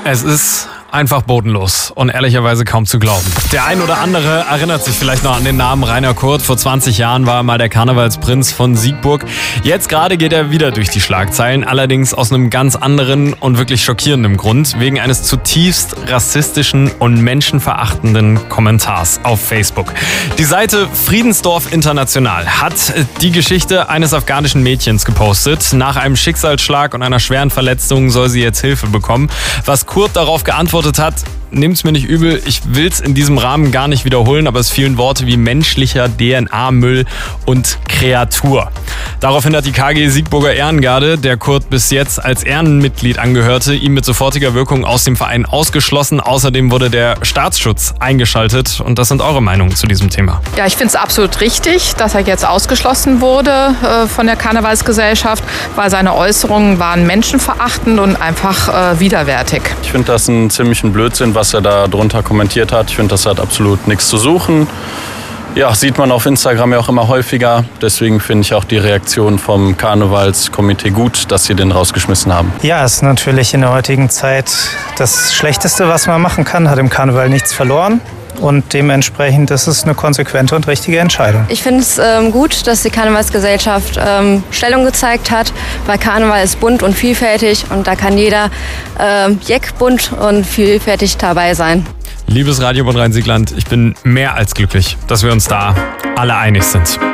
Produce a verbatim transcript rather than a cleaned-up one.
Es ist einfach bodenlos und ehrlicherweise kaum zu glauben. Der ein oder andere erinnert sich vielleicht noch an den Namen Rainer Kurt. Vor zwanzig Jahren war er mal der Karnevalsprinz von Siegburg. Jetzt gerade geht er wieder durch die Schlagzeilen, allerdings aus einem ganz anderen und wirklich schockierenden Grund, wegen eines zutiefst rassistischen und menschenverachtenden Kommentars auf Facebook. Die Seite Friedensdorf International hat die Geschichte eines afghanischen Mädchens gepostet. Nach einem Schicksalsschlag und einer schweren Verletzung soll sie jetzt Hilfe bekommen. Was Kurt darauf geantwortet hat, nehmt's mir nicht übel, ich will's in diesem Rahmen gar nicht wiederholen, aber es fielen Worte wie menschlicher D N A-Müll und Kreatur. Daraufhin hat die K G Siegburger Ehrengarde, der Kurt bis jetzt als Ehrenmitglied angehörte, ihn mit sofortiger Wirkung aus dem Verein ausgeschlossen. Außerdem wurde der Staatsschutz eingeschaltet. Und das sind eure Meinungen zu diesem Thema. Ja, ich finde es absolut richtig, dass er jetzt ausgeschlossen wurde äh, von der Karnevalsgesellschaft, weil seine Äußerungen waren menschenverachtend und einfach äh, widerwärtig. Ich finde das einen ziemlichen Blödsinn, was er da drunter kommentiert hat. Ich finde, das hat absolut nichts zu suchen. Ja, sieht man auf Instagram ja auch immer häufiger. Deswegen finde ich auch die Reaktion vom Karnevalskomitee gut, dass sie den rausgeschmissen haben. Ja, ist natürlich in der heutigen Zeit das Schlechteste, was man machen kann. Hat im Karneval nichts verloren. Und dementsprechend ist es eine konsequente und richtige Entscheidung. Ich finde es ähm, gut, dass die Karnevalsgesellschaft ähm, Stellung gezeigt hat, weil Karneval ist bunt und vielfältig und da kann jeder ähm, jeck bunt und vielfältig dabei sein. Liebes Radio Bonn Rhein-Siegland, ich bin mehr als glücklich, dass wir uns da alle einig sind.